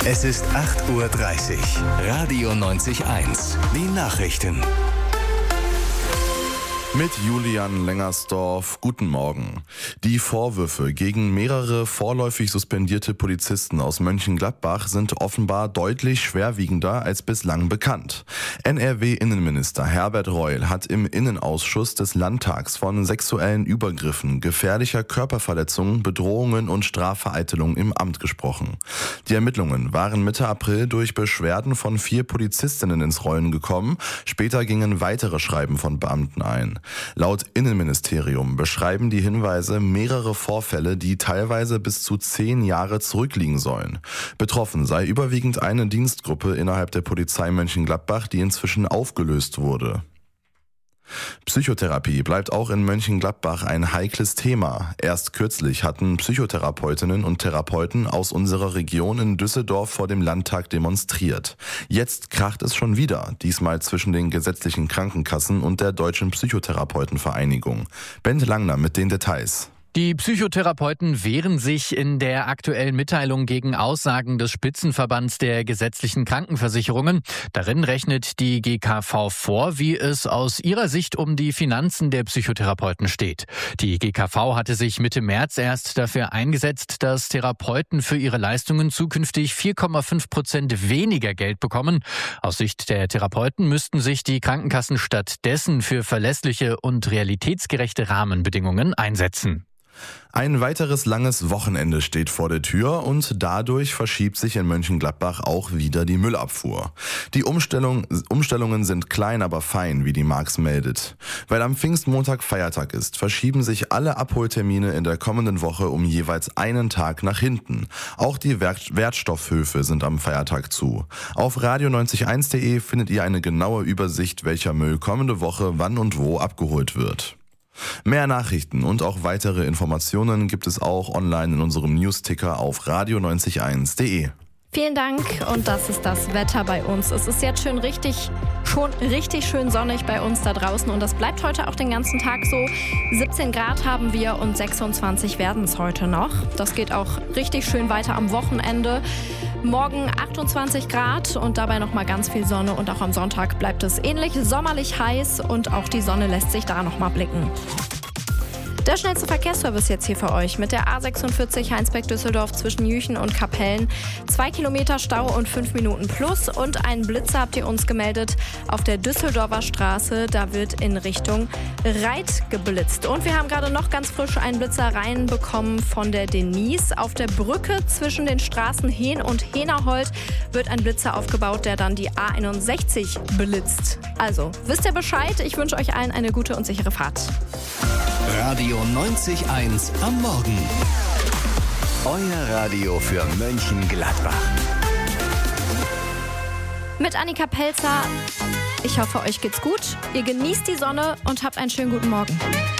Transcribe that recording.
Es ist 8:30 Uhr. Radio 90.1. Die Nachrichten. Mit Julian Lengersdorf, guten Morgen. Die Vorwürfe gegen mehrere vorläufig suspendierte Polizisten aus Mönchengladbach sind offenbar deutlich schwerwiegender als bislang bekannt. NRW-Innenminister Herbert Reul hat im Innenausschuss des Landtags von sexuellen Übergriffen, gefährlicher Körperverletzung, Bedrohungen und Strafvereitelung im Amt gesprochen. Die Ermittlungen waren Mitte April durch Beschwerden von 4 Polizistinnen ins Rollen gekommen. Später gingen weitere Schreiben von Beamten ein. Laut Innenministerium beschreiben die Hinweise mehrere Vorfälle, die teilweise bis zu 10 Jahre zurückliegen sollen. Betroffen sei überwiegend eine Dienstgruppe innerhalb der Polizei Mönchengladbach, die inzwischen aufgelöst wurde. Psychotherapie bleibt auch in Mönchengladbach ein heikles Thema. Erst kürzlich hatten Psychotherapeutinnen und Therapeuten aus unserer Region in Düsseldorf vor dem Landtag demonstriert. Jetzt kracht es schon wieder, diesmal zwischen den gesetzlichen Krankenkassen und der Deutschen Psychotherapeutenvereinigung. Bent Langner mit den Details. Die Psychotherapeuten wehren sich in der aktuellen Mitteilung gegen Aussagen des Spitzenverbands der gesetzlichen Krankenversicherungen. Darin rechnet die GKV vor, wie es aus ihrer Sicht um die Finanzen der Psychotherapeuten steht. Die GKV hatte sich Mitte März erst dafür eingesetzt, dass Therapeuten für ihre Leistungen zukünftig 4,5% weniger Geld bekommen. Aus Sicht der Therapeuten müssten sich die Krankenkassen stattdessen für verlässliche und realitätsgerechte Rahmenbedingungen einsetzen. Ein weiteres langes Wochenende steht vor der Tür und dadurch verschiebt sich in Mönchengladbach auch wieder die Müllabfuhr. Die Umstellungen sind klein, aber fein, wie die Marx meldet. Weil am Pfingstmontag Feiertag ist, verschieben sich alle Abholtermine in der kommenden Woche um jeweils einen Tag nach hinten. Auch die Wertstoffhöfe sind am Feiertag zu. Auf radio901.de findet ihr eine genaue Übersicht, welcher Müll kommende Woche wann und wo abgeholt wird. Mehr Nachrichten und auch weitere Informationen gibt es auch online in unserem Newsticker auf radio901.de. Vielen Dank und das ist das Wetter bei uns. Es ist jetzt schon richtig schön sonnig bei uns da draußen und das bleibt heute auch den ganzen Tag so. 17 Grad haben wir und 26 werden es heute noch. Das geht auch richtig schön weiter am Wochenende. Morgen 28 Grad und dabei nochmal ganz viel Sonne und auch am Sonntag bleibt es ähnlich sommerlich heiß und auch die Sonne lässt sich da nochmal blicken. Der schnellste Verkehrsservice jetzt hier für euch mit der A46 Heinsberg-Düsseldorf zwischen Jüchen und Kapellen. 2 Kilometer Stau und 5 Minuten plus und einen Blitzer habt ihr uns gemeldet auf der Düsseldorfer Straße. Da wird in Richtung Reit geblitzt. Und wir haben gerade noch ganz frisch einen Blitzer reinbekommen von der Denise. Auf der Brücke zwischen den Straßen Hehn und Henerhold wird ein Blitzer aufgebaut, der dann die A61 blitzt. Also, wisst ihr Bescheid? Ich wünsche euch allen eine gute und sichere Fahrt. Radio 90.1 am Morgen. Euer Radio für Mönchengladbach. Mit Annika Pelzer. Ich hoffe, euch geht's gut. Ihr genießt die Sonne und habt einen schönen guten Morgen.